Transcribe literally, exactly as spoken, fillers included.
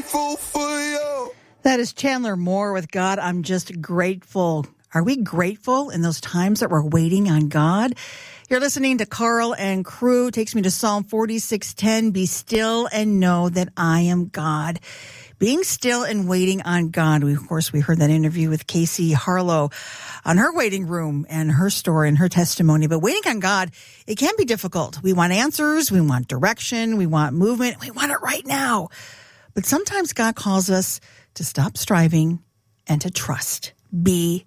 grateful for you. That is Chandler Moore with God, I'm Just Grateful. Are we grateful in those times that we're waiting on God? You're listening to Carl and Crew. Takes me to Psalm forty-six ten. Be still and know that I am God. Being still and waiting on God. We, of course, we heard that interview with Casey Harlow on her waiting room and her story and her testimony. But waiting on God, it can be difficult. We want answers. We want direction. We want movement. We want it right now. But sometimes God calls us to stop striving and to trust. Be